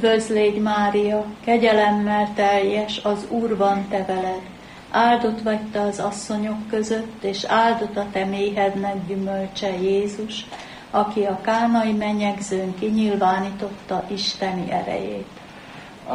Üdvözl légy, Mária, kegyelemmel teljes, az Úr van te veled. Áldott vagy te az asszonyok között, és áldott a te méhednek gyümölcse, Jézus, aki a kánai menyegzőn kinyilvánította Isteni erejét.